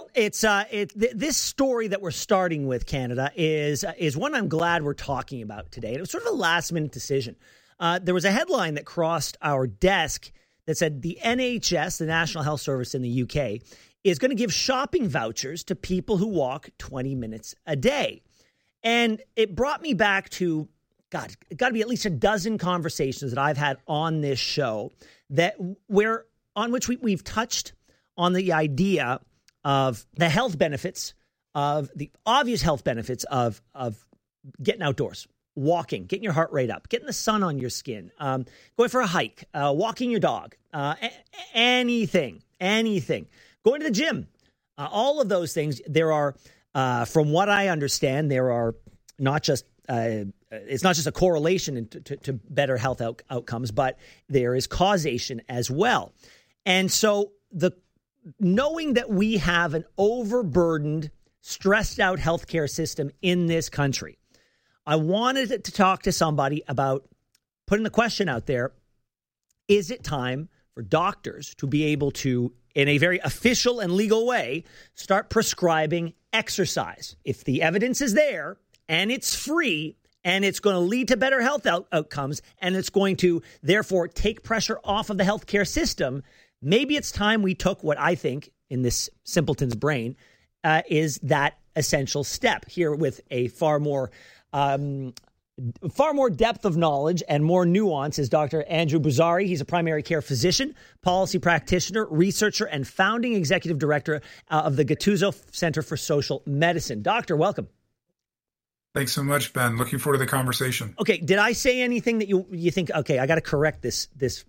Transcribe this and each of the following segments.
Well, this story that we're starting with, Canada, is one I'm glad we're talking about today. And it was sort of a last-minute decision. There was a headline that crossed our desk that said the NHS, the National Health Service in the UK, is going to give shopping vouchers to people who walk 20 minutes a day. And it brought me back to, God, it got to be at least a dozen conversations that I've had on this show on which we've touched on the idea of the health benefits, of the obvious health benefits of getting outdoors, walking, getting your heart rate up, getting the sun on your skin, going for a hike, walking your dog, anything, going to the gym, all of those things. There are, from what I understand, there are not just, it's not just a correlation to better health outcomes, but there is causation as well. And so knowing that we have an overburdened, stressed out healthcare system in this country, I wanted to talk to somebody about putting the question out there, is it time for doctors to be able to, in a very official and legal way, start prescribing exercise? If the evidence is there and it's free and it's going to lead to better health outcomes and it's going to, therefore, take pressure off of the healthcare system, maybe it's time we took what I think, in this simpleton's brain, is that essential step here with a far more depth of knowledge and more nuance is Dr. Andrew Boozary. He's a primary care physician, policy practitioner, researcher, and founding executive director of the Gattuso Center for Social Medicine. Doctor, welcome. Thanks so much, Ben. Looking forward to the conversation. Okay, did I say anything that you think, okay, I got to correct this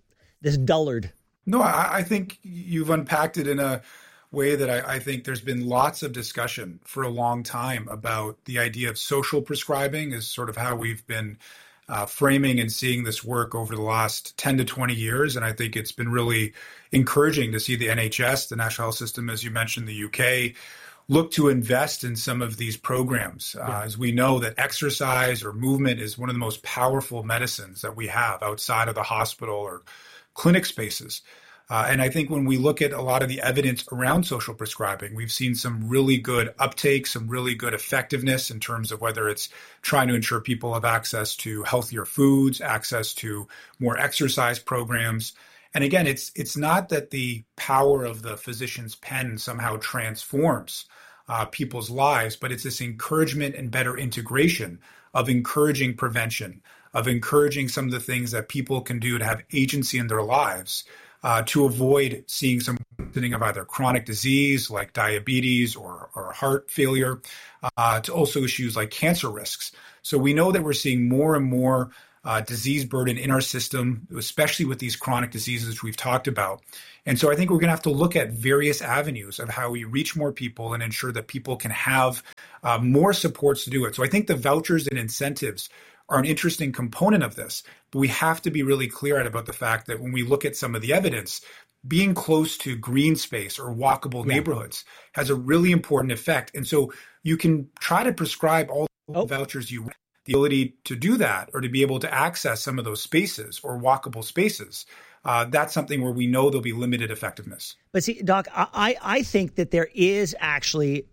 dullard? No, I think you've unpacked it in a way that I think there's been lots of discussion for a long time about the idea of social prescribing is sort of how we've been framing and seeing this work over the last 10 to 20 years. And I think it's been really encouraging to see the NHS, the National Health System, as you mentioned, the UK, look to invest in some of these programs. As we know that exercise or movement is one of the most powerful medicines that we have outside of the hospital or clinic spaces. And I think when we look at a lot of the evidence around social prescribing, we've seen some really good uptake, some really good effectiveness in terms of whether it's trying to ensure people have access to healthier foods, access to more exercise programs. And again, it's not that the power of the physician's pen somehow transforms people's lives, but it's this encouragement and better integration of encouraging prevention, of encouraging some of the things that people can do to have agency in their lives, to avoid seeing some worsening of either chronic disease like diabetes or heart failure, to also issues like cancer risks. So we know that we're seeing more and more disease burden in our system, especially with these chronic diseases which we've talked about. And so I think we're going to have to look at various avenues of how we reach more people and ensure that people can have more supports to do it. So I think the vouchers and incentives are an interesting component of this, but we have to be really clear about the fact that when we look at some of the evidence, being close to green space or walkable neighborhoods has a really important effect. And so you can try to prescribe all the vouchers you want. The ability to do that or to be able to access some of those spaces or walkable spaces, that's something where we know there'll be limited effectiveness. But see, Doc, I think that there is actually,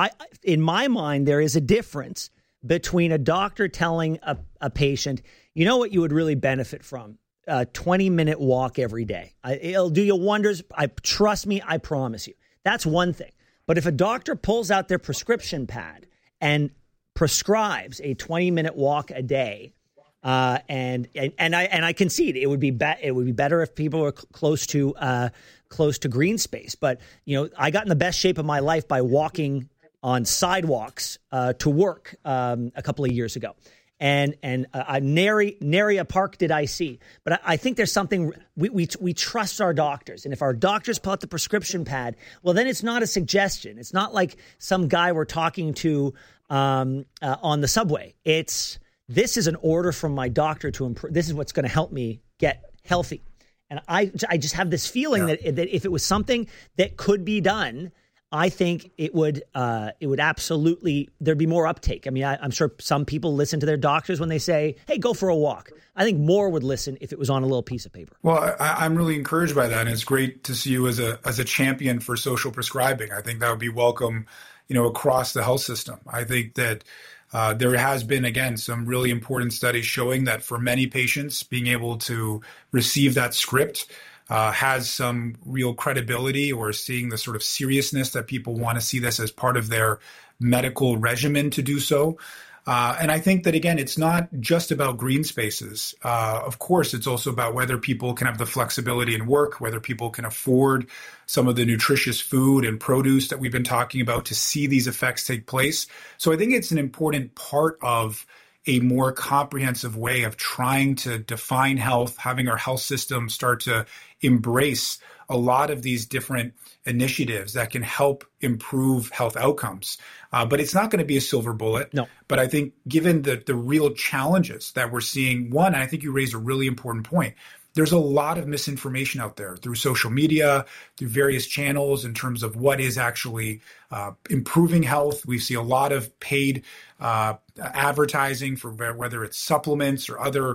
in my mind, there is a difference between a doctor telling a patient, you know what you would really benefit from? A 20-minute walk every day. It'll do you wonders. Trust me, I promise you. That's one thing. But if a doctor pulls out their prescription pad and prescribes a 20-minute walk a day, and I concede it would be better if people were close to green space. But I got in the best shape of my life by walking on sidewalks to work a couple of years ago, and nary a park did I see. But I think there's something we trust our doctors, and if our doctors pull out the prescription pad, well, then it's not a suggestion. It's not like some guy we're talking to on the subway. This is an order from my doctor to improve. This is what's going to help me get healthy. And I just have this feeling that if it was something that could be done I think it would absolutely, there'd be more uptake. I mean, I'm sure some people listen to their doctors when they say, hey, go for a walk. I think more would listen if it was on a little piece of paper. Well, I'm really encouraged by that. And it's great to see you as a champion for social prescribing. I think that would be welcome, across the health system. I think that there has been, again, some really important studies showing that for many patients, being able to receive that script has some real credibility, or seeing the sort of seriousness that people want to see this as part of their medical regimen to do so. And I think that, again, it's not just about green spaces. Of course, it's also about whether people can have the flexibility in work, whether people can afford some of the nutritious food and produce that we've been talking about to see these effects take place. So I think it's an important part of a more comprehensive way of trying to define health, having our health system start to embrace a lot of these different initiatives that can help improve health outcomes. But it's not going to be a silver bullet. No. But I think given the real challenges that we're seeing, one, and I think you raised a really important point, there's a lot of misinformation out there through social media, through various channels in terms of what is actually improving health. We see a lot of paid advertising for whether it's supplements or other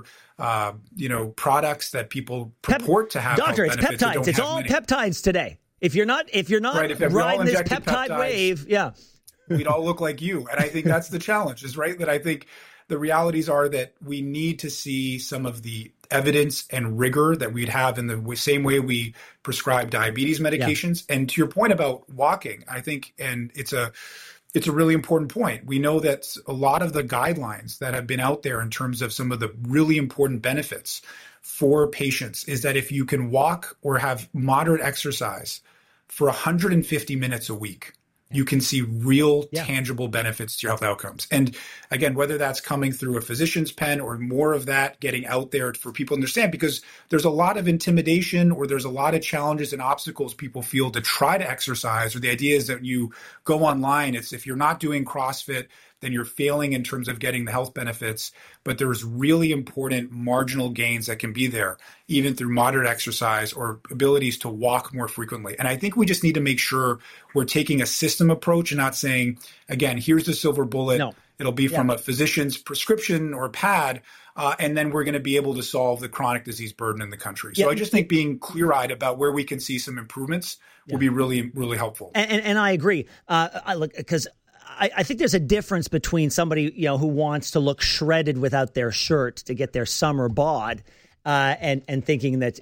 products that people purport to have. Doctor, it's peptides. It's all peptides today. If you're not right, if riding this peptide wave, yeah, we'd all look like you. And I think that's the challenge, is right that I think the realities are that we need to see some of the evidence and rigor that we'd have in the same way we prescribe diabetes medications. Yeah. And to your point about walking, I think, and it's a really important point. We know that a lot of the guidelines that have been out there in terms of some of the really important benefits for patients is that if you can walk or have moderate exercise for 150 minutes a week, you can see real tangible benefits to your health outcomes. And again, whether that's coming through a physician's pen or more of that getting out there for people to understand, because there's a lot of intimidation or there's a lot of challenges and obstacles people feel to try to exercise, or the idea is that you go online, it's if you're not doing CrossFit, then you're failing in terms of getting the health benefits. But there's really important marginal gains that can be there, even through moderate exercise or abilities to walk more frequently. And I think we just need to make sure we're taking a system approach and not saying, again, here's the silver bullet. No. It'll be from a physician's prescription or pad, and then we're going to be able to solve the chronic disease burden in the country. So I just think being clear-eyed about where we can see some improvements will be really, really helpful. And I agree. I think there's a difference between somebody, who wants to look shredded without their shirt to get their summer bod, and thinking that,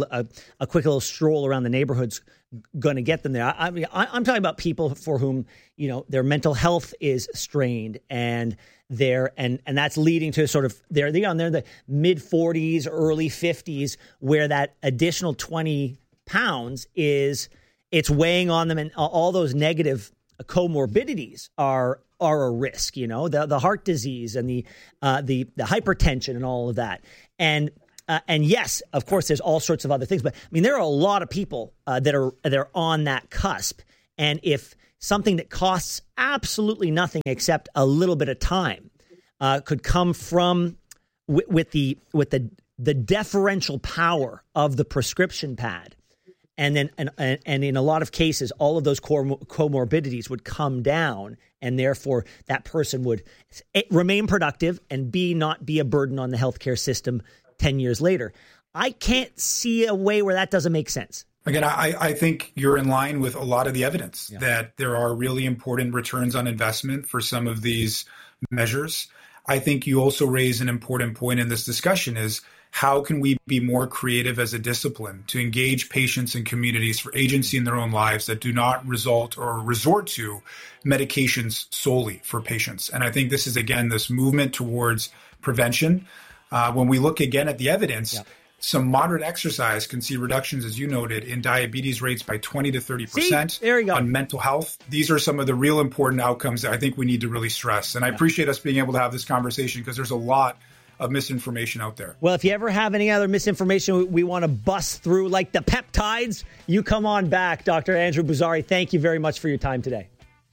a quick little stroll around the neighborhood's going to get them there. I mean, I'm talking about people for whom, their mental health is strained, and that's leading to sort of they're in the mid 40s, early 50s, where that additional 20 pounds it's weighing on them, and all those negative comorbidities are a risk, the heart disease and the hypertension and all of that. And yes, of course, there's all sorts of other things, but I mean, there are a lot of people that are on that cusp. And if something that costs absolutely nothing except a little bit of time could come from with the deferential power of the prescription pad, and then and in a lot of cases, all of those comorbidities would come down, and therefore that person would remain productive and not be a burden on the healthcare system 10 years later. I can't see a way where that doesn't make sense. Again, I think you're in line with a lot of the evidence that there are really important returns on investment for some of these measures. I think you also raise an important point in this discussion is how can we be more creative as a discipline to engage patients and communities for agency in their own lives that do not resort to medications solely for patients. And I think this is, again, this movement towards prevention. When we look again at the evidence, some moderate exercise can see reductions, as you noted, in diabetes rates by 20 to 30%. There you go. On mental health. These are some of the real important outcomes that I think we need to really stress. And I appreciate us being able to have this conversation because there's a lot of misinformation out there. Well, if you ever have any other misinformation we want to bust through, like the peptides, you come on back. Dr. Andrew Boozary, thank you very much for your time today.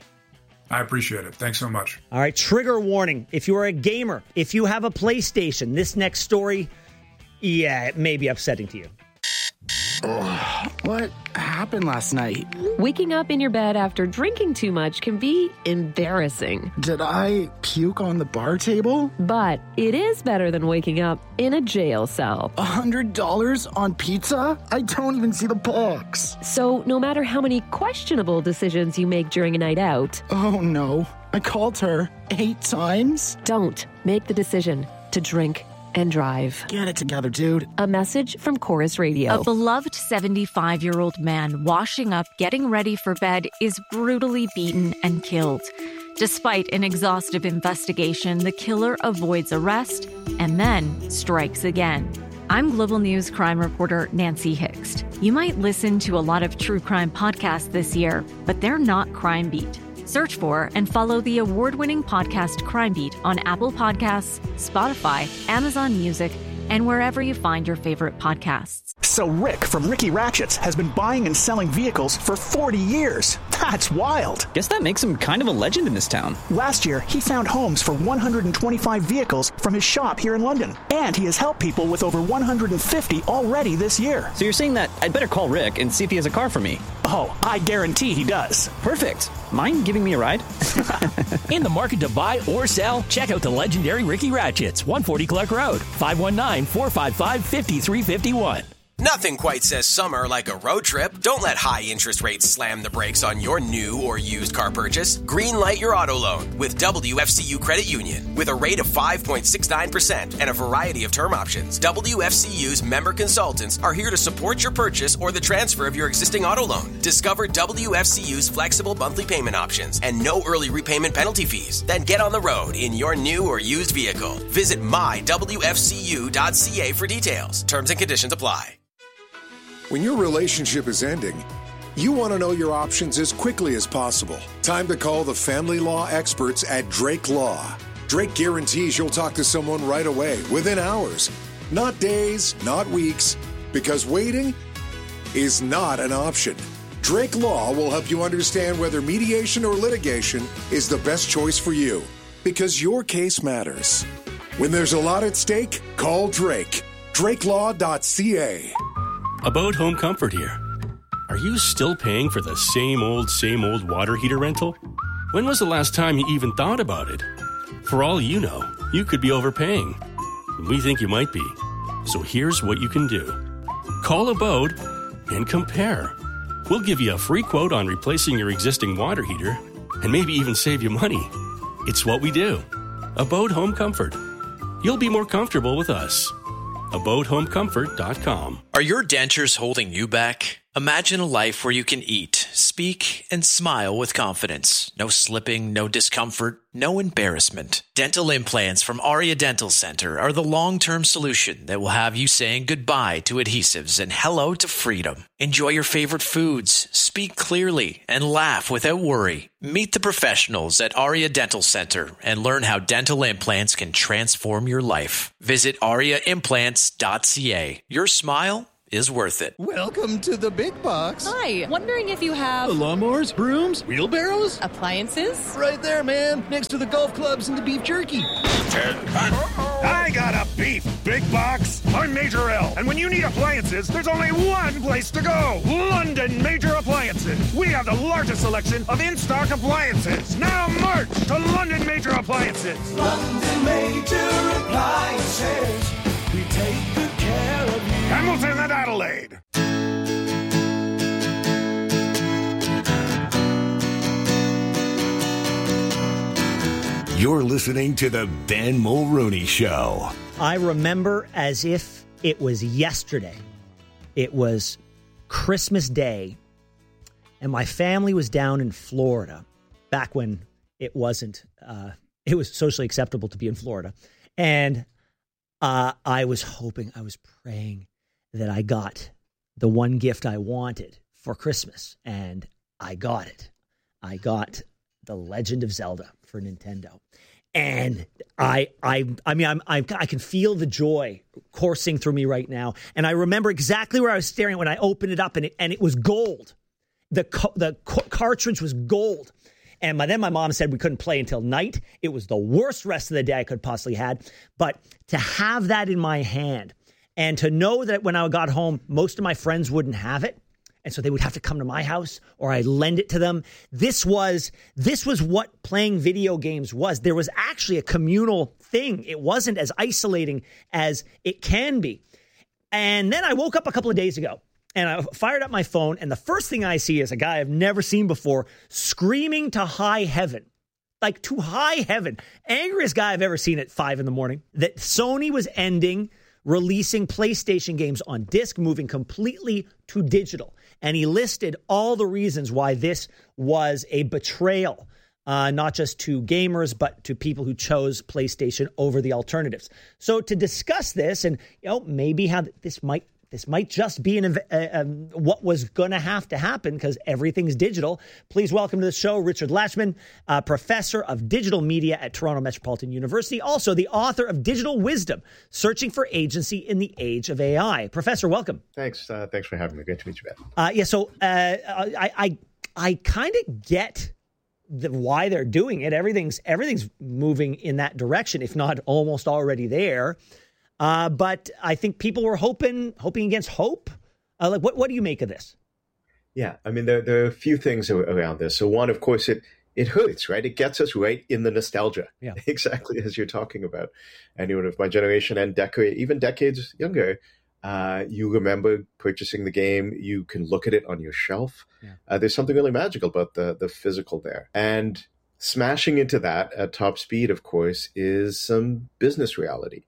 I appreciate it. Thanks so much. All right, trigger warning. If you are a gamer, if you have a PlayStation, this next story, it may be upsetting to you. What happened last night? Waking up in your bed after drinking too much can be embarrassing. Did I puke on the bar table? But it is better than waking up in a jail cell. $100 on pizza? I don't even see the box. So no matter how many questionable decisions you make during a night out... Oh no, I called her 8 times? Don't make the decision to drink and drive. Get it together, dude. A message from Chorus Radio. A beloved 75-year-old man washing up, getting ready for bed, is brutally beaten and killed. Despite an exhaustive investigation, the killer avoids arrest and then strikes again. I'm Global News crime reporter Nancy Hixt. You might listen to a lot of true crime podcasts this year, but they're not Crime Beat. Search for and follow the award-winning podcast Crime Beat on Apple Podcasts, Spotify, Amazon Music, and wherever you find your favorite podcasts. So Rick from Ricky Ratchets has been buying and selling vehicles for 40 years. That's wild. Guess that makes him kind of a legend in this town. Last year, he found homes for 125 vehicles from his shop here in London. And he has helped people with over 150 already this year. So you're saying that I'd better call Rick and see if he has a car for me? Oh, I guarantee he does. Perfect. Mind giving me a ride? In the market to buy or sell? Check out the legendary Ricky Ratchets, 140 Clark Road, 519-455-5351. Nothing quite says summer like a road trip. Don't let high interest rates slam the brakes on your new or used car purchase. Greenlight your auto loan with WFCU Credit Union. With a rate of 5.69% and a variety of term options, WFCU's member consultants are here to support your purchase or the transfer of your existing auto loan. Discover WFCU's flexible monthly payment options and no early repayment penalty fees. Then get on the road in your new or used vehicle. Visit mywfcu.ca for details. Terms and conditions apply. When your relationship is ending, you want to know your options as quickly as possible. Time to call the family law experts at Drake Law. Drake guarantees you'll talk to someone right away, within hours. Not days, not weeks, because waiting is not an option. Drake Law will help you understand whether mediation or litigation is the best choice for you, because your case matters. When there's a lot at stake, call Drake. DrakeLaw.ca. About Home Comfort here. Are you still paying for the same old water heater rental? When was the last time you even thought about it? For all you know, you could be overpaying. We think you might be. So here's what you can do. Call Abode and compare. We'll give you a free quote on replacing your existing water heater and maybe even save you money. It's what we do. Abode Home Comfort. You'll be more comfortable with us. AbodeHomeComfort.com. Are your dentures holding you back? Imagine a life where you can eat, speak, and smile with confidence. No slipping, no discomfort, no embarrassment. Dental implants from Aria Dental Center are the long-term solution that will have you saying goodbye to adhesives and hello to freedom. Enjoy your favorite foods, speak clearly, and laugh without worry. Meet the professionals at Aria Dental Center and learn how dental implants can transform your life. Visit ariaimplants.ca. Your smile is worth it. Welcome to the big box. Hi, wondering if you have lawnmowers, brooms, wheelbarrows, appliances? Right there, man, next to the golf clubs and the beef jerky. I got a beef big box. I'm Major L, and when you need appliances, there's only one place to go. London Major Appliances. We have the largest selection of in-stock appliances. Now march to London Major Appliances. London Major Appliances. We take good care of you. Hamilton and Adelaide. You're listening to the Ben Mulrooney Show. I remember as if it was yesterday. It was Christmas Day, and my family was down in Florida back when it wasn't. It was socially acceptable to be in Florida, and I was hoping, I was praying that I got the one gift I wanted for Christmas, and I got it. I got The Legend of Zelda for Nintendo. And I can feel the joy coursing through me right now. And I remember exactly where I was staring when I opened it up, and it was gold. The cartridge was gold. And then my mom said we couldn't play until night. It was the worst rest of the day I could possibly had. But to have that in my hand And to know that when I got home, most of my friends wouldn't have it. And so they would have to come to my house or I'd lend it to them. This was what playing video games was. There was actually a communal thing. It wasn't as isolating as it can be. And then I woke up a couple of days ago and I fired up my phone. And the first thing I see is a guy I've never seen before screaming to high heaven, like to high heaven. Angriest guy I've ever seen at 5 a.m. that Sony was ending releasing PlayStation games on disc, moving completely to digital. And he listed all the reasons why this was a betrayal, not just to gamers, but to people who chose PlayStation over the alternatives. So to discuss this and maybe how this might just be what was going to happen because everything's digital. Please welcome to the show Richard Lachman, professor of digital media at Toronto Metropolitan University, also the author of Digital Wisdom, Searching for Agency in the Age of AI. Professor, welcome. Thanks. Thanks for having me. Great to meet you, Ben. So I kind of get why they're doing it. Everything's moving in that direction, if not almost already there. But I think people were hoping against hope. What do you make of this? Yeah, I mean, there are a few things around this. So one, of course, it hurts, right? It gets us right in the nostalgia, exactly as you're talking about. Anyone of my generation and even decades younger, you remember purchasing the game. You can look at it on your shelf. Yeah. There's something really magical about the physical there. And smashing into that at top speed, of course, is some business reality.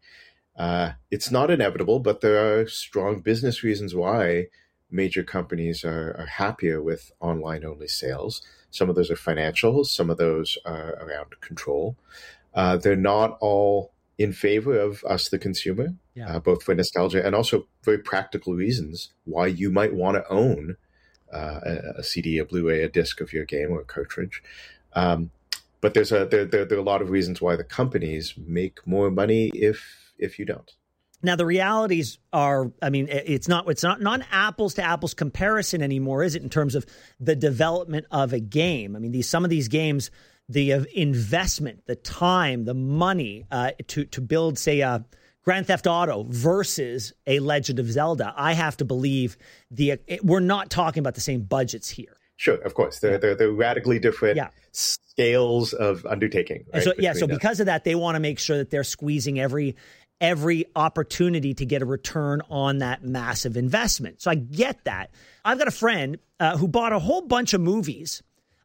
It's not inevitable, but there are strong business reasons why major companies are happier with online-only sales. Some of those are financial. Some of those are around control. They're not all in favor of us, the consumer, both for nostalgia and also very practical reasons why you might want to own a CD, a Blu-ray, a disc of your game or a cartridge. But there are a lot of reasons why the companies make more money if you don't. Now, the realities are, I mean, it's not an apples to apples comparison anymore, is it, in terms of the development of a game? I mean, some of these games, the investment, the time, the money to build, say, a Grand Theft Auto versus a Legend of Zelda, I have to believe we're not talking about the same budgets here. Sure, of course. They're radically different scales of undertaking. Right? So because of that, they want to make sure that they're squeezing every opportunity to get a return on that massive investment. So I get that. I've got a friend who bought a whole bunch of movies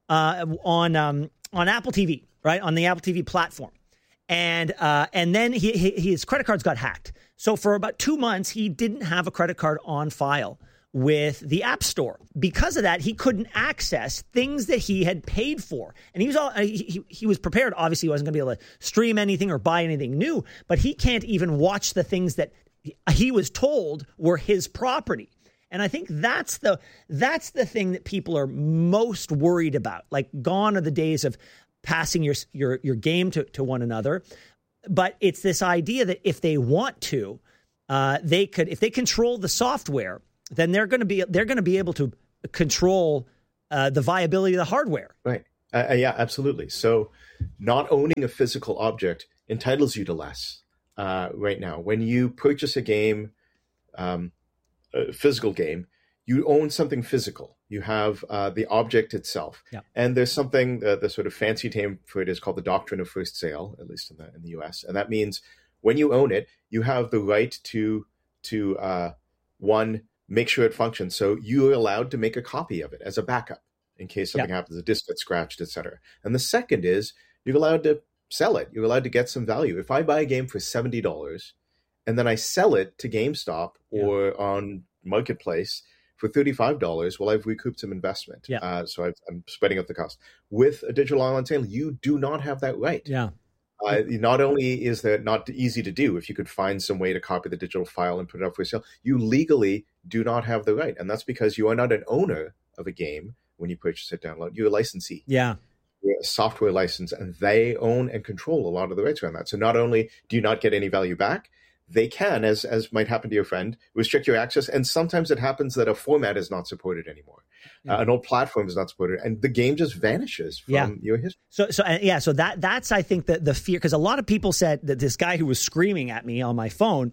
on Apple TV, right, on the Apple TV platform, and then his credit cards got hacked. So for about 2 months, he didn't have a credit card on file with the App Store. Because of that, he couldn't access things that he had paid for. And he was prepared. Obviously, he wasn't going to be able to stream anything or buy anything new, but he can't even watch the things that he was told were his property. And I think that's the thing that people are most worried about. Like, gone are the days of passing your game to one another. But it's this idea that if they want to, they could, if they control the software, then they're going to be able to control the viability of the hardware. Right. Yeah, absolutely. So not owning a physical object entitles you to less right now. When you purchase a game, a physical game, you own something physical. You have the object itself. Yeah. And there's something, the sort of fancy name for it is called the doctrine of first sale, at least in the US. And that means when you own it, you have the right to one, make sure it functions. So you're allowed to make a copy of it as a backup in case something happens, the disk gets scratched, etc. And the second is you're allowed to sell it. You're allowed to get some value. If I buy a game for $70 and then I sell it to GameStop or on Marketplace for $35, well, I've recouped some investment. So I'm spreading out the cost. With a digital online sale, you do not have that right. Yeah. Not only is that not easy to do, if you could find some way to copy the digital file and put it up for sale, you legally do not have the right. And that's because you are not an owner of a game when you purchase it, download. You're a licensee. Yeah. You're a software license, and they own and control a lot of the rights around that. So not only do you not get any value back, they can, as might happen to your friend, restrict your access. And sometimes it happens that a format is not supported anymore. An old platform is not supported, and the game just vanishes from your history. So that's I think the fear, because a lot of people said that this guy who was screaming at me on my phone,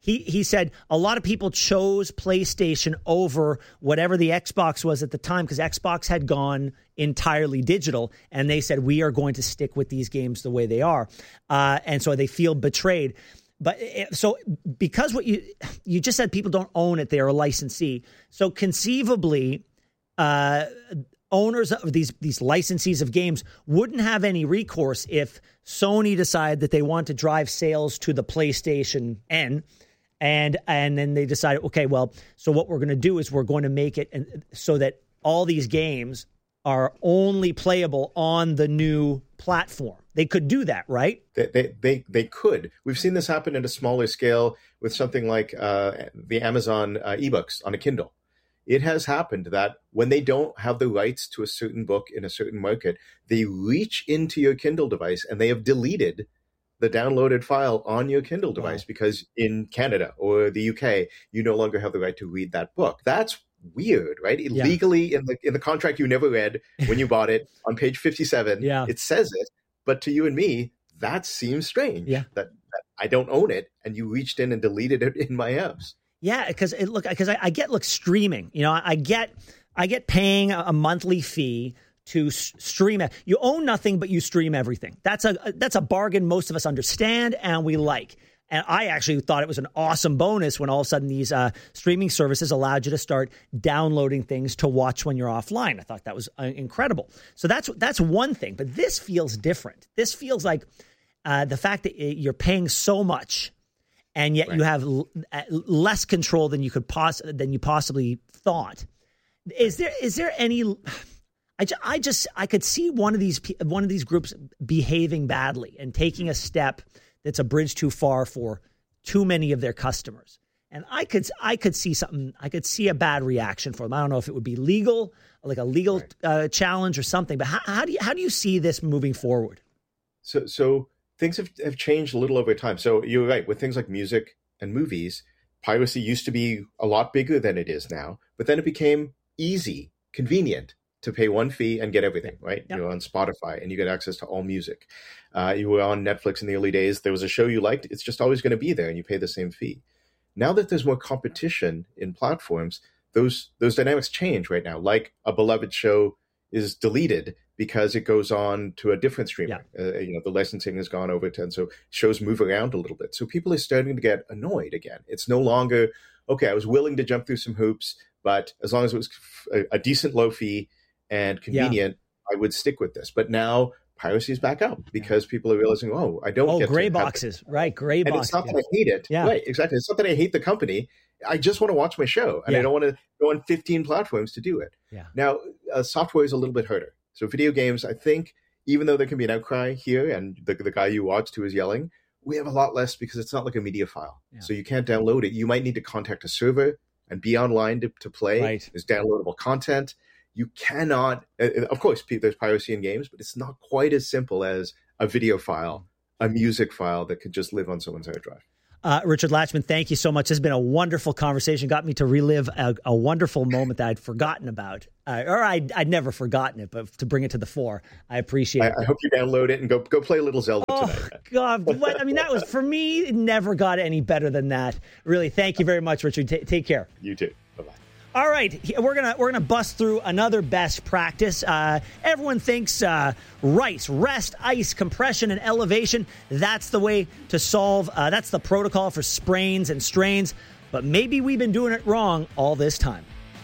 he said a lot of people chose PlayStation over whatever the Xbox was at the time because Xbox had gone entirely digital, and they said, we are going to stick with these games the way they are. And so they feel betrayed. But so because what you just said, people don't own it, they're a licensee. So conceivably, owners of these licensees of games wouldn't have any recourse if Sony decided that they want to drive sales to the PlayStation N. And then they decided, okay, well, so what we're going to do is we're going to make it so that all these games are only playable on the new platform. They could do that, right? They could. We've seen this happen at a smaller scale with something like the Amazon ebooks on a Kindle. It has happened that when they don't have the rights to a certain book in a certain market, they reach into your Kindle device and they have deleted the downloaded file on your Kindle device because in Canada or the UK, you no longer have the right to read that book. That's weird, right? Legally in the contract you never read when you bought it on page 57, it says it. But to you and me, that seems strange. That I don't own it, and you reached in and deleted it in my apps. Yeah, because I get streaming. You know, I get paying a monthly fee to stream it. You own nothing, but you stream everything. That's a bargain most of us understand and we like. And I actually thought it was an awesome bonus when all of a sudden these streaming services allowed you to start downloading things to watch when you're offline. I thought that was incredible. So that's one thing. But this feels different. This feels like the fact that you're paying so much, and yet you have less control than you possibly thought. Is there any? I could see one of these groups behaving badly and taking a step that's a bridge too far for too many of their customers. And I could see something. I could see a bad reaction for them. I don't know if it would be legal, like a legal challenge or something. But how do you see this moving forward? So things have changed a little over time. So you're right, with things like music and movies, piracy used to be a lot bigger than it is now. But then it became easy, convenient to pay one fee and get everything, right? Yep. You're on Spotify and you get access to all music. You were on Netflix in the early days. There was a show you liked. It's just always going to be there and you pay the same fee. Now that there's more competition in platforms, those dynamics change right now. Like a beloved show is deleted because it goes on to a different streamer. The licensing has gone over to, and so shows move around a little bit. So people are starting to get annoyed again. It's no longer, okay, I was willing to jump through some hoops, but as long as it was a decent low fee and convenient, I would stick with this. But now piracy is back up because people are realizing, I don't get gray boxes, right? Gray boxes. And it's not that I hate it. Right, exactly. It's not that I hate the company. I just want to watch my show, and I don't want to go on 15 platforms to do it. Now, software is a little bit harder. So video games, I think, even though there can be an outcry here, and the guy you watched who is yelling, we have a lot less because it's not like a media file. So you can't download it. You might need to contact a server and be online to play. Right. There's downloadable content. You cannot, of course, there's piracy in games, but it's not quite as simple as a video file, a music file that could just live on someone's hard drive. Richard Latchman, thank you so much. This has been a wonderful conversation. Got me to relive a wonderful moment that I'd forgotten about. Or I'd never forgotten it, but to bring it to the fore, I appreciate it. I hope you download it and go play a little Zelda tonight. Oh, God. That was, for me, it never got any better than that. Really, thank you very much, Richard. Take care. You too. Bye-bye. All right, we're gonna bust through another best practice. Everyone thinks RICE, rest, ice, compression, and elevation. That's the way to solve. That's the protocol for sprains and strains. But maybe we've been doing it wrong all this time.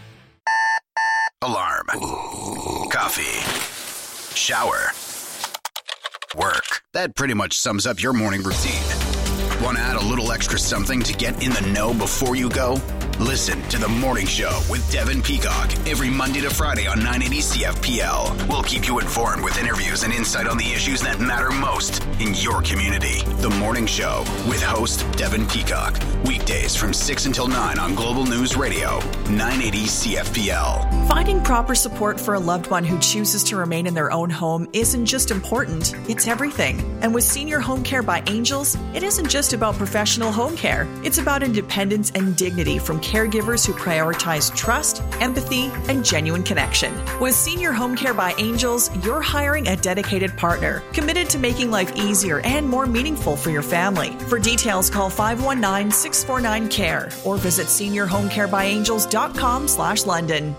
Alarm. Coffee. Shower. Work. That pretty much sums up your morning routine. Want to add a little extra something to get in the know before you go? Listen to The Morning Show with Devin Peacock every Monday to Friday on 980 CFPL. We'll keep you informed with interviews and insight on the issues that matter most in your community. The Morning Show with host Devin Peacock. Weekdays from 6 until 9 on Global News Radio, 980 CFPL. Finding proper support for a loved one who chooses to remain in their own home isn't just important, it's everything. And with Senior Home Care by Angels, it isn't just about professional home care. It's about independence and dignity from caregivers who prioritize trust, empathy, and genuine connection. With Senior Home Care by Angels, you're hiring a dedicated partner committed to making life easier and more meaningful for your family. For details, call 519-649-CARE or visit seniorhomecarebyangels.com/London.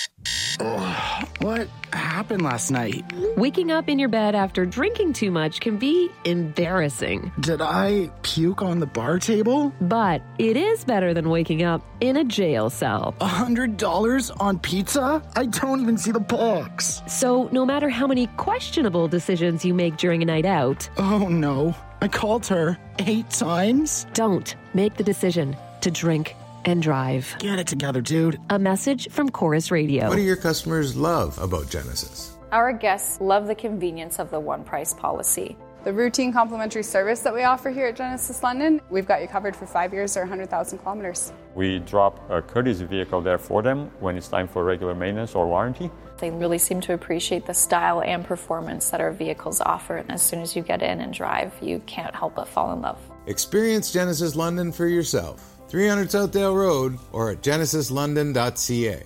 What happened last night? Waking up in your bed after drinking too much can be embarrassing. Did I puke on the bar table? But it is better than waking up in a jail cell. $100 on pizza? I don't even see the box. So no matter how many questionable decisions you make during a night out... Oh no, I called her 8 times? Don't make the decision to drink and drive. Get it together, dude. A message from Chorus Radio. What do your customers love about Genesis? Our guests love the convenience of the one price policy. The routine complimentary service that we offer here at Genesis London, we've got you covered for 5 years or 100,000 kilometers. We drop a courtesy vehicle there for them when it's time for regular maintenance or warranty. They really seem to appreciate the style and performance that our vehicles offer. And as soon as you get in and drive, you can't help but fall in love. Experience Genesis London for yourself. 300 Southdale Road or at genesislondon.ca.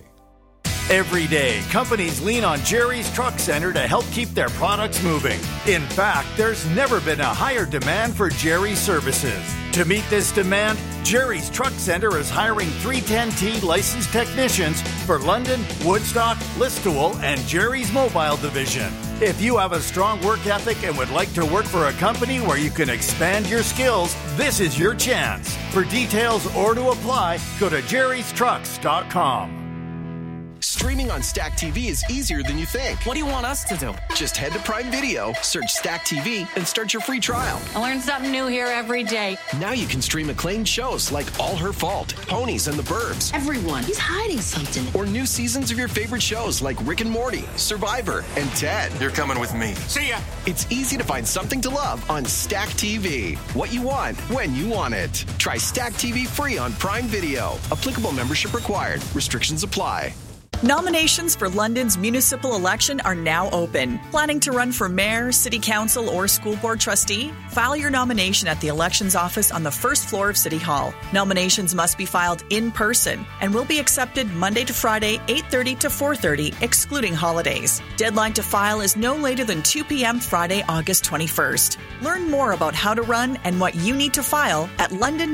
Every day, companies lean on Jerry's Truck Center to help keep their products moving. In fact, there's never been a higher demand for Jerry's services. To meet this demand, Jerry's Truck Center is hiring 310T licensed technicians for London, Woodstock, Listowel, and Jerry's Mobile Division. If you have a strong work ethic and would like to work for a company where you can expand your skills, this is your chance. For details or to apply, go to jerrystrucks.com. Streaming on Stack TV is easier than you think. What do you want us to do? Just head to Prime Video, search Stack TV, and start your free trial. I learn something new here every day. Now you can stream acclaimed shows like All Her Fault, Ponies and the Burbs. Everyone, he's hiding something. Or new seasons of your favorite shows like Rick and Morty, Survivor, and Ted. You're coming with me. See ya! It's easy to find something to love on Stack TV. What you want, when you want it. Try Stack TV free on Prime Video. Applicable membership required. Restrictions apply. Nominations for London's municipal election are now open. Planning to run for mayor, city council, or school board trustee? File your nomination at the elections office on the first floor of City Hall. Nominations must be filed in person and will be accepted Monday to Friday, 8:30 to 4:30, excluding holidays. Deadline to file is no later than 2 p.m. Friday, August 21st. Learn more about how to run and what you need to file at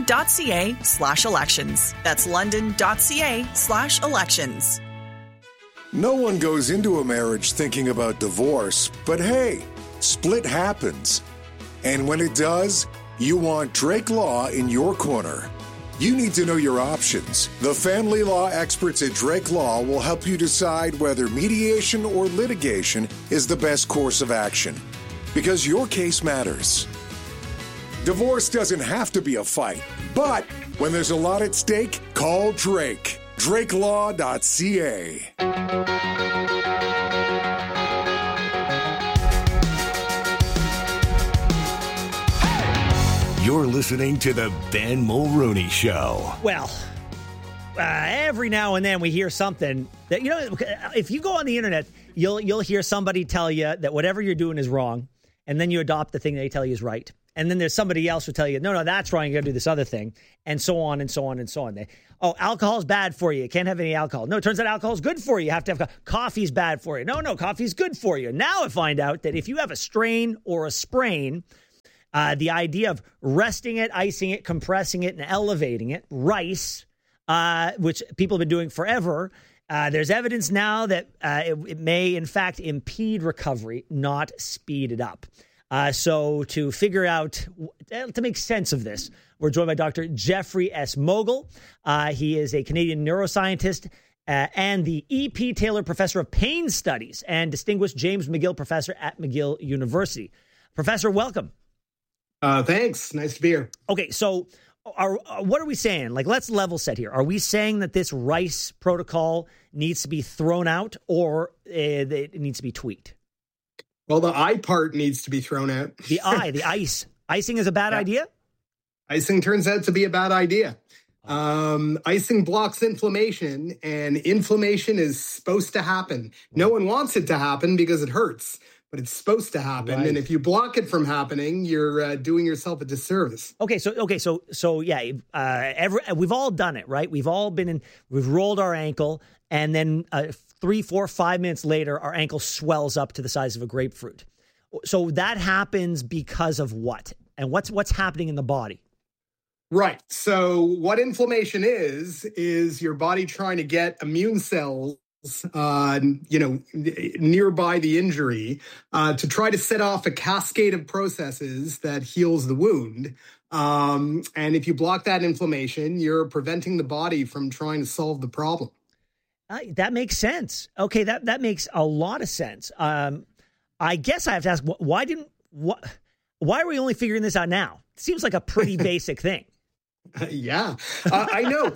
london.ca/elections. That's london.ca/elections. No one goes into a marriage thinking about divorce, but hey, split happens. And when it does, you want Drake Law in your corner. You need to know your options. The family law experts at Drake Law will help you decide whether mediation or litigation is the best course of action, because your case matters. Divorce doesn't have to be a fight, but when there's a lot at stake, call Drake. DrakeLaw.ca. You're listening to the Ben Mulrooney Show. Well, every now and then we hear something that, if you go on the internet, you'll hear somebody tell you that whatever you're doing is wrong, and then you adopt the thing they tell you is right. And then there's somebody else who tell you, no, that's wrong. You got to do this other thing, and so on and so on and so on. Alcohol's bad for you. You can't have any alcohol. No, it turns out alcohol's good for you. You have to have coffee's bad for you. No, coffee's good for you. Now I find out that if you have a strain or a sprain, the idea of resting it, icing it, compressing it, and elevating it, rice, which people have been doing forever. There's evidence now that it may, in fact, impede recovery, not speed it up. So to figure out, to make sense of this, we're joined by Dr. Jeffrey S. Mogul. He is a Canadian neuroscientist and the E.P. Taylor Professor of Pain Studies and Distinguished James McGill Professor at McGill University. Professor, welcome. Thanks. Nice to be here. Okay, so what are we saying? Let's level set here. Are we saying that this RICE protocol needs to be thrown out, or it needs to be tweaked? Well, the I part needs to be thrown out. The ice. Icing is a bad idea? Icing turns out to be a bad idea. Icing blocks inflammation, and inflammation is supposed to happen. No one wants it to happen because it hurts. but it's supposed to happen. Right. And if you block it from happening, you're doing yourself a disservice. So yeah, we've all done it, right? We've all we've rolled our ankle, and then 3, 4, 5 minutes later, our ankle swells up to the size of a grapefruit. So that happens because of what? And what's happening in the body? Right. So what inflammation is your body trying to get immune cells, nearby the injury, to try to set off a cascade of processes that heals the wound. And if you block that inflammation, you're preventing the body from trying to solve the problem. That makes sense. Okay, that makes a lot of sense. I guess I have to ask, why are we only figuring this out now? It seems like a pretty basic thing. Yeah, I know.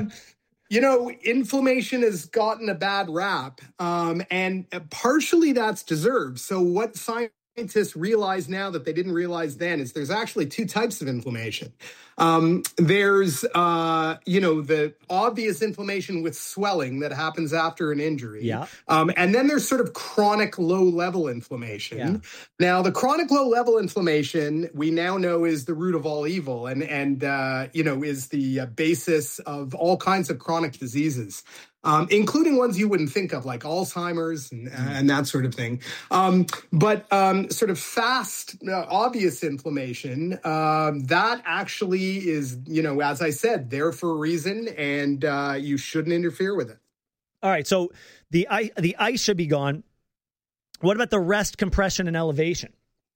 Inflammation has gotten a bad rap, and partially that's deserved. So what scientists realize now that they didn't realize then is there's actually two types of inflammation. There's, the obvious inflammation with swelling that happens after an injury. Yeah. And then there's sort of chronic low-level inflammation. Yeah. Now, the chronic low-level inflammation we now know is the root of all evil and is the basis of all kinds of chronic diseases. Including ones you wouldn't think of, like Alzheimer's and that sort of thing. But sort of fast, obvious inflammation, that actually is, as I said, there for a reason, and you shouldn't interfere with it. All right, so the ice should be gone. What about the rest, compression, and elevation?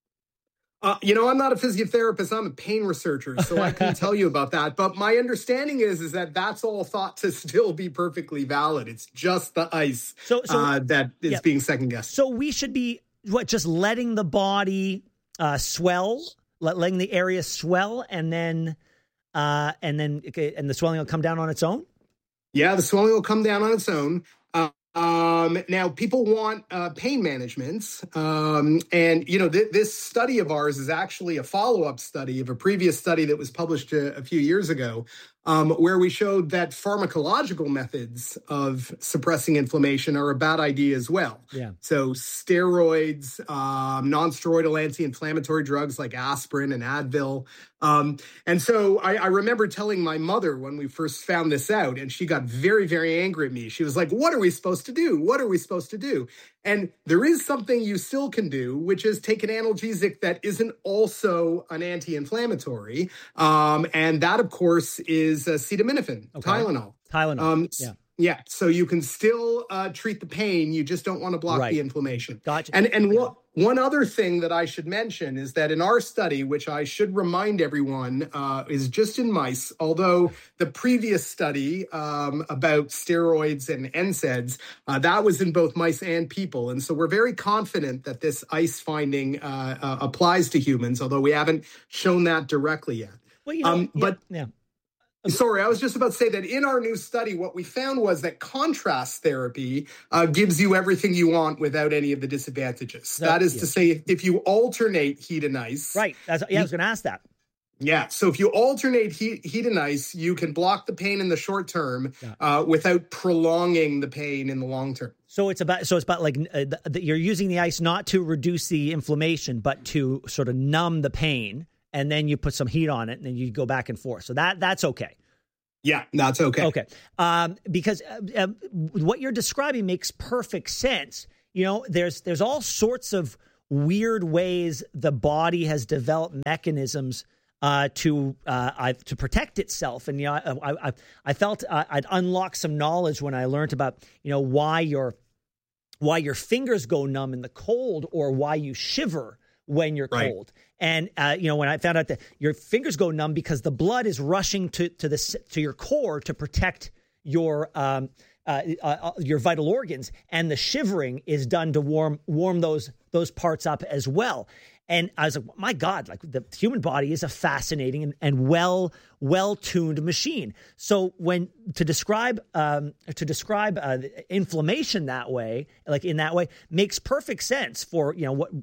I'm not a physiotherapist. I'm a pain researcher, so I couldn't tell you about that. But my understanding is that that's all thought to still be perfectly valid. It's just the ice that is being second guessed. So we should be just letting the body swell, letting the area swell, and the swelling will come down on its own. Yeah, the swelling will come down on its own. Now, people want pain management, this study of ours is actually a follow-up study of a previous study that was published a few years ago, where we showed that pharmacological methods of suppressing inflammation are a bad idea as well. Yeah. So steroids, non-steroidal anti-inflammatory drugs like aspirin and Advil. And so I remember telling my mother when we first found this out, and she got very, very angry at me. She was like, "What are we supposed to do? What are we supposed to do?" And there is something you still can do, which is take an analgesic that isn't also an anti-inflammatory. And that, of course, is acetaminophen, Tylenol. Yeah, so you can still treat the pain. You just don't want to block the inflammation. Gotcha. And one other thing that I should mention is that in our study, which I should remind everyone is just in mice, although the previous study about steroids and NSAIDs, that was in both mice and people. And so we're very confident that this ice finding applies to humans, although we haven't shown that directly yet. Well, Sorry, I was just about to say that in our new study, what we found was that contrast therapy gives you everything you want without any of the disadvantages. That is to say, if you alternate heat and ice. Right. I was going to ask that. Yeah. So if you alternate heat and ice, you can block the pain in the short term without prolonging the pain in the long term. So it's about like you're using the ice not to reduce the inflammation, but to sort of numb the pain. And then you put some heat on it, and then you go back and forth. So that's okay. Yeah, that's okay. Okay, because what you're describing makes perfect sense. There's all sorts of weird ways the body has developed mechanisms to protect itself, and I felt I'd unlock some knowledge when I learned about why your fingers go numb in the cold, or why you shiver when you're cold. And, when I found out that your fingers go numb because the blood is rushing to your core to protect your vital organs, and the shivering is done to warm those parts up as well. And I was like, my God, like the human body is a fascinating and well-tuned machine. So to describe inflammation that way, like in that way, makes perfect sense for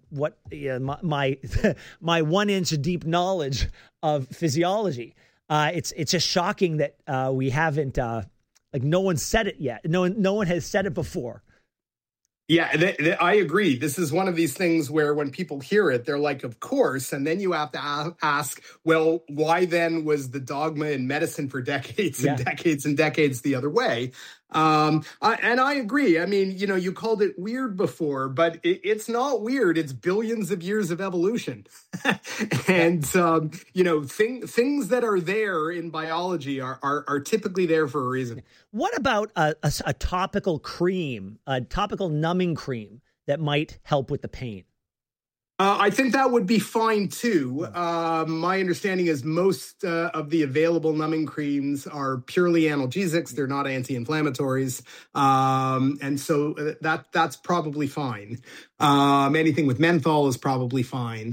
my 1 inch deep knowledge of physiology. It's just shocking that we haven't no one said it yet. No one has said it before. Yeah, I agree. This is one of these things where when people hear it, they're like, of course. And then you have to ask, well, why then was the dogma in medicine for decades and decades and decades the other way? And I agree. I mean, you called it weird before, but it's not weird. It's billions of years of evolution. And, things that are there in biology are typically there for a reason. What about a topical cream, a topical numbing cream that might help with the pain? I think that would be fine, too. My understanding is most of the available numbing creams are purely analgesics. They're not anti-inflammatories. And so that's probably fine. Anything with menthol is probably fine.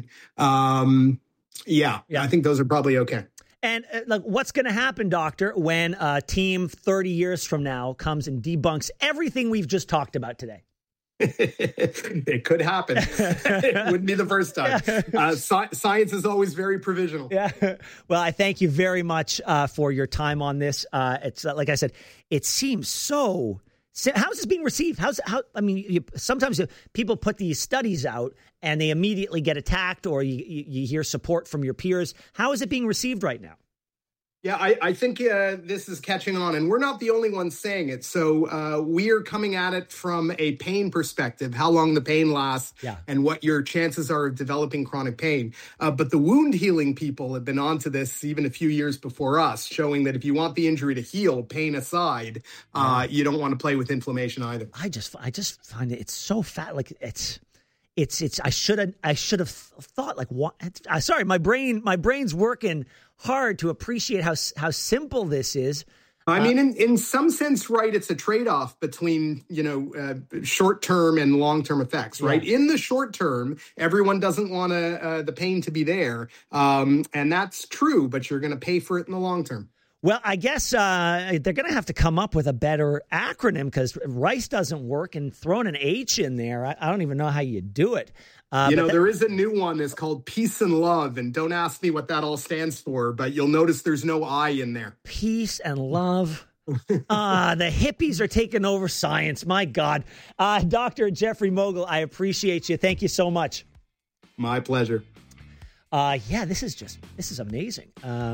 I think those are probably okay. And what's going to happen, doctor, when a team 30 years from now comes and debunks everything we've just talked about today? It could happen. It wouldn't be the first time. Science is always very provisional. Yeah. Well, I thank you very much for your time on this. It's like I said, it seems so. How is this being received? Sometimes people put these studies out and they immediately get attacked, or you hear support from your peers. How is it being received right now? Yeah, I think this is catching on, and we're not the only ones saying it. So we are coming at it from a pain perspective, how long the pain lasts, and what your chances are of developing chronic pain. But the wound healing people have been onto this even a few years before us, showing that if you want the injury to heal, pain aside, you don't want to play with inflammation either. I just find it's so fat. Like it's. I should have thought, like, what? Sorry, my brain's working hard to appreciate how simple this is. I mean, in some sense, right, it's a trade-off between, short-term and long-term effects, right? Yeah. In the short term, everyone doesn't want the pain to be there. And that's true, but you're going to pay for it in the long term. Well, I guess they're going to have to come up with a better acronym, because RICE doesn't work, and throwing an H in there, I don't even know how you do it. There is a new one. It's called Peace and Love, and don't ask me what that all stands for, but you'll notice there's no I in there. Peace and love. The hippies are taking over science. My God. Dr. Jeffrey Mogul, I appreciate you. Thank you so much. My pleasure. This is amazing.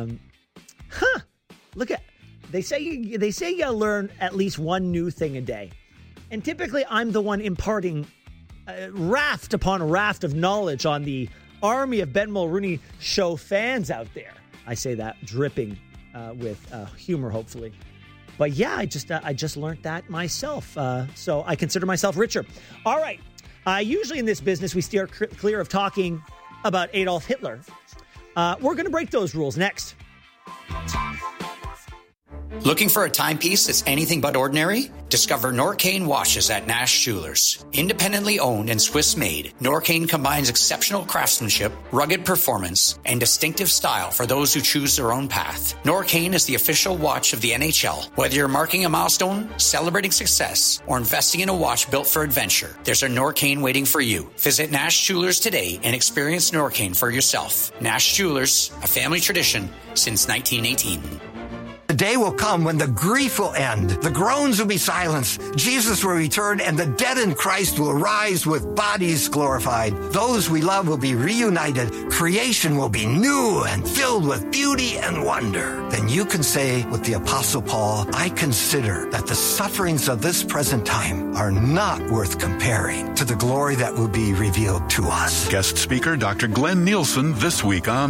Look at, they say you gotta learn at least one new thing a day. And typically I'm the one imparting raft upon raft of knowledge on the army of Ben Mulrooney Show fans out there. I say that dripping with humor, hopefully. But yeah, I just learned that myself. So I consider myself richer. All right. Usually in this business, we steer clear of talking about Adolf Hitler. We're going to break those rules next. Looking for a timepiece that's anything but ordinary? Discover Norcane watches at Nash Jewelers. Independently owned and Swiss-made, Norcane combines exceptional craftsmanship, rugged performance, and distinctive style for those who choose their own path. Norcane is the official watch of the NHL. Whether you're marking a milestone, celebrating success, or investing in a watch built for adventure, there's a Norcane waiting for you. Visit Nash Jewelers today and experience Norcane for yourself. Nash Jewelers, a family tradition since 1918. The day will come when the grief will end, the groans will be silenced, Jesus will return, and the dead in Christ will rise with bodies glorified. Those we love will be reunited. Creation will be new and filled with beauty and wonder. Then you can say with the Apostle Paul, I consider that the sufferings of this present time are not worth comparing to the glory that will be revealed to us. Guest speaker Dr. Glenn Nielsen this week on